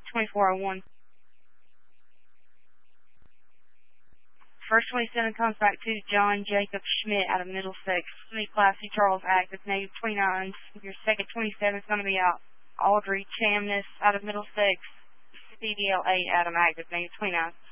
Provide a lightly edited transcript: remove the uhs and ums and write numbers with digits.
2401. First 27 comes back to John Jacob Schmidt out of Middlesex. Class C Charles active, negative 29. Your second 27 is going to be out. Audrey Chamness out of Middlesex. CDL 8 Adam active, negative 29.